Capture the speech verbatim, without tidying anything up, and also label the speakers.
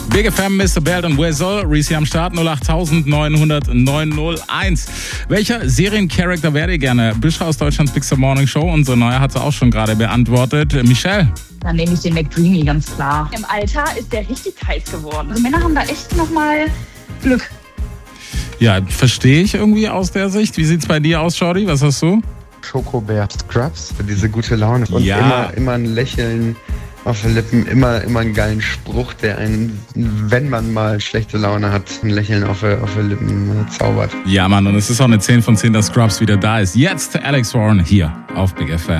Speaker 1: Big F M, Mister Belt und Whistle, Reese am Start, null acht neun null null neun null eins. Welcher Seriencharakter wäre ihr gerne? Büscher aus Deutschlands Big Star Morning Show, unsere neue hat sie auch schon gerade beantwortet. Michelle?
Speaker 2: Dann nehme ich den McDreamy, ganz klar.
Speaker 3: Im Alter ist der richtig heiß geworden. Also Männer haben da echt nochmal Glück.
Speaker 1: Ja, verstehe ich irgendwie aus der Sicht. Wie sieht's bei dir aus, Shorty? Was hast du?
Speaker 4: Schokobär Scrubs, für diese gute Laune und
Speaker 1: Ja.
Speaker 4: immer, immer ein Lächeln auf den Lippen, immer, immer einen geilen Spruch, der einen, wenn man mal schlechte Laune hat, ein Lächeln auf, die- auf die Lippen äh, zaubert.
Speaker 1: Ja, Mann, und es ist auch eine zehn von zehn, dass Scrubs wieder da ist. Jetzt Alex Warren hier auf Big F M.